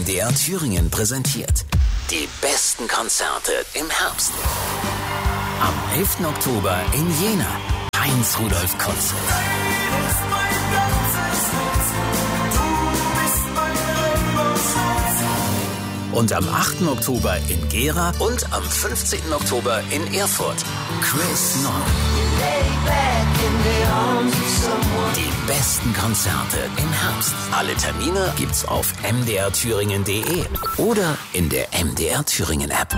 MDR Thüringen präsentiert die besten Konzerte im Herbst. Am 11. Oktober in Jena, Heinz-Rudolf Konzert. Und am 8. Oktober in Gera und am 15. Oktober in Erfurt, Chris Nord. Die besten Konzerte im Herbst. Alle Termine gibt's auf mdrthüringen.de oder in der MDR Thüringen App.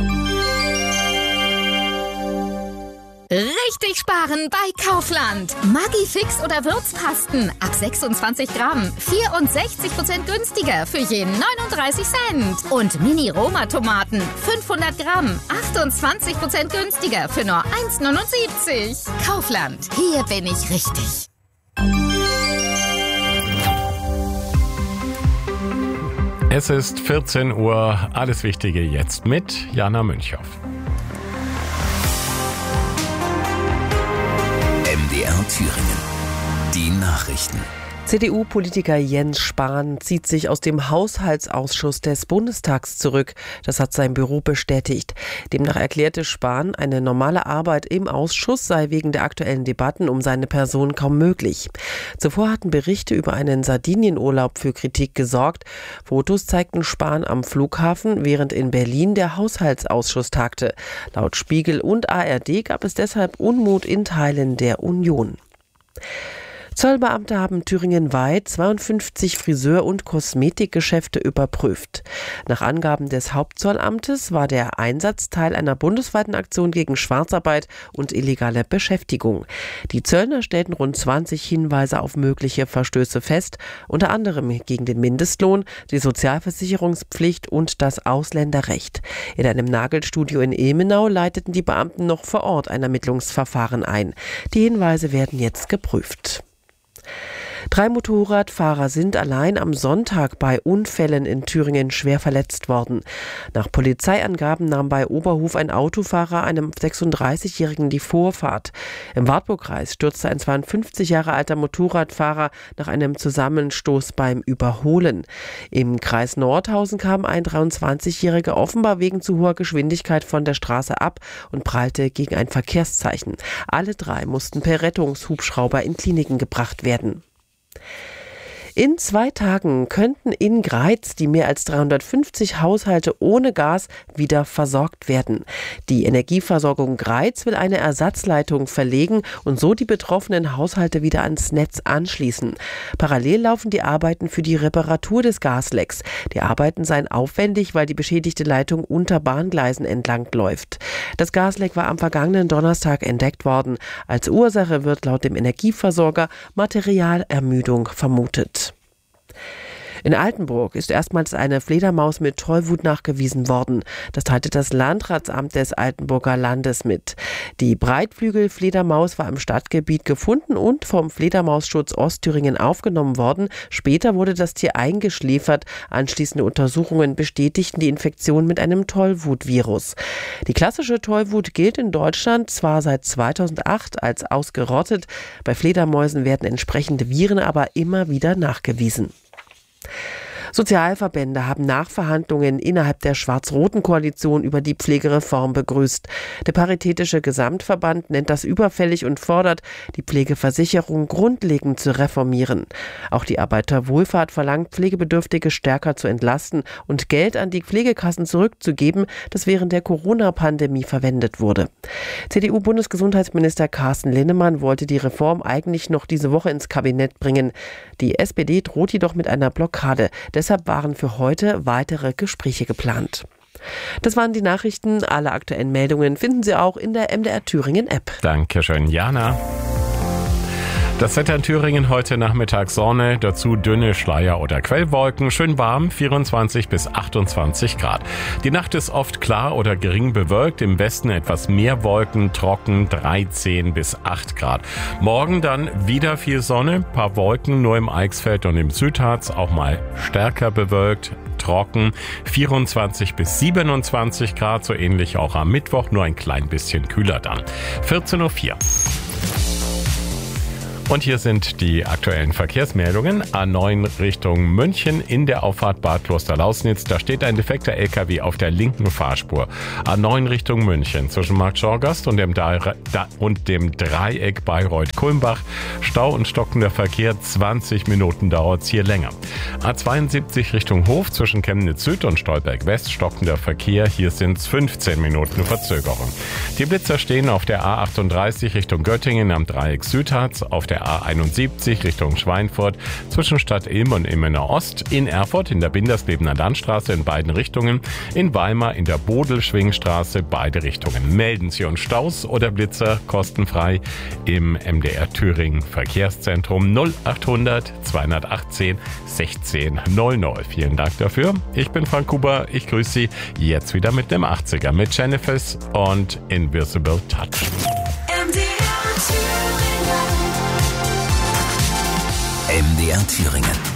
Richtig sparen bei Kaufland. Maggi-Fix oder Würzpasten ab 26 Gramm. 64% günstiger für jeden 39 Cent. Und Mini-Roma-Tomaten 500 Gramm. 28% günstiger für nur 1,79. Kaufland. Hier bin ich richtig. Es ist 14 Uhr. Alles Wichtige jetzt mit Jana Münchhoff. MDR Thüringen. Die Nachrichten. CDU-Politiker Jens Spahn zieht sich aus dem Haushaltsausschuss des Bundestags zurück. Das hat sein Büro bestätigt. Demnach erklärte Spahn, eine normale Arbeit im Ausschuss sei wegen der aktuellen Debatten um seine Person kaum möglich. Zuvor hatten Berichte über einen Sardinienurlaub für Kritik gesorgt. Fotos zeigten Spahn am Flughafen, während in Berlin der Haushaltsausschuss tagte. Laut Spiegel und ARD gab es deshalb Unmut in Teilen der Union. Zollbeamte haben thüringenweit 52 Friseur- und Kosmetikgeschäfte überprüft. Nach Angaben des Hauptzollamtes war der Einsatz Teil einer bundesweiten Aktion gegen Schwarzarbeit und illegale Beschäftigung. Die Zöllner stellten rund 20 Hinweise auf mögliche Verstöße fest, unter anderem gegen den Mindestlohn, die Sozialversicherungspflicht und das Ausländerrecht. In einem Nagelstudio in Ilmenau leiteten die Beamten noch vor Ort ein Ermittlungsverfahren ein. Die Hinweise werden jetzt geprüft. 3 Motorradfahrer sind allein am Sonntag bei Unfällen in Thüringen schwer verletzt worden. Nach Polizeiangaben nahm bei Oberhof ein Autofahrer einem 36-Jährigen die Vorfahrt. Im Wartburgkreis stürzte ein 52 Jahre alter Motorradfahrer nach einem Zusammenstoß beim Überholen. Im Kreis Nordhausen kam ein 23-Jähriger offenbar wegen zu hoher Geschwindigkeit von der Straße ab und prallte gegen ein Verkehrszeichen. Alle 3 mussten per Rettungshubschrauber in Kliniken gebracht werden. In 2 Tagen könnten in Greiz die mehr als 350 Haushalte ohne Gas wieder versorgt werden. Die Energieversorgung Greiz will eine Ersatzleitung verlegen und so die betroffenen Haushalte wieder ans Netz anschließen. Parallel laufen die Arbeiten für die Reparatur des Gaslecks. Die Arbeiten seien aufwendig, weil die beschädigte Leitung unter Bahngleisen entlang läuft. Das Gasleck war am vergangenen Donnerstag entdeckt worden. Als Ursache wird laut dem Energieversorger Materialermüdung vermutet. In Altenburg ist erstmals eine Fledermaus mit Tollwut nachgewiesen worden. Das teilte das Landratsamt des Altenburger Landes mit. Die Breitflügelfledermaus war im Stadtgebiet gefunden und vom Fledermausschutz Ostthüringen aufgenommen worden. Später wurde das Tier eingeschläfert. Anschließende Untersuchungen bestätigten die Infektion mit einem Tollwutvirus. Die klassische Tollwut gilt in Deutschland zwar seit 2008 als ausgerottet. Bei Fledermäusen werden entsprechende Viren aber immer wieder nachgewiesen. Sozialverbände haben Nachverhandlungen innerhalb der schwarz-roten Koalition über die Pflegereform begrüßt. Der Paritätische Gesamtverband nennt das überfällig und fordert, die Pflegeversicherung grundlegend zu reformieren. Auch die Arbeiterwohlfahrt verlangt, Pflegebedürftige stärker zu entlasten und Geld an die Pflegekassen zurückzugeben, das während der Corona-Pandemie verwendet wurde. CDU-Bundesgesundheitsminister Carsten Linnemann wollte die Reform eigentlich noch diese Woche ins Kabinett bringen. Die SPD droht jedoch mit einer Blockade. Deshalb waren für heute weitere Gespräche geplant. Das waren die Nachrichten. Alle aktuellen Meldungen finden Sie auch in der MDR Thüringen App. Dankeschön, Jana. Das Wetter in Thüringen heute Nachmittag Sonne, dazu dünne Schleier- oder Quellwolken, schön warm, 24 bis 28 Grad. Die Nacht ist oft klar oder gering bewölkt, im Westen etwas mehr Wolken, trocken 13 bis 8 Grad. Morgen dann wieder viel Sonne, paar Wolken nur im Eichsfeld und im Südharz, auch mal stärker bewölkt, trocken, 24 bis 27 Grad, so ähnlich auch am Mittwoch, nur ein klein bisschen kühler dann. 14:04 Uhr. Und hier sind die aktuellen Verkehrsmeldungen. A9 Richtung München in der Auffahrt Bad Klosterlausnitz. Da steht ein defekter LKW auf der linken Fahrspur. A9 Richtung München zwischen Markt Schorgast und dem Dreieck Bayreuth-Kulmbach. Stau und stockender Verkehr, 20 Minuten dauert es hier länger. A72 Richtung Hof zwischen Chemnitz Süd und Stolberg West, stockender Verkehr. Hier sind es 15 Minuten Verzögerung. Die Blitzer stehen auf der A38 Richtung Göttingen am Dreieck Südharz, auf der A71 Richtung Schweinfurt zwischen Stadt Ilm und Ilmenau Ost, in Erfurt in der Bindersklebener Landstraße in beiden Richtungen, in Weimar in der Bodelschwingstraße beide Richtungen. Melden Sie uns Staus oder Blitzer kostenfrei im MDR Thüringen Verkehrszentrum 0800 218 1600. Vielen Dank dafür. Ich bin Frank Huber, ich grüße Sie jetzt wieder mit dem 80er mit Jennifer's und Invisible Touch. MDR Thüringen.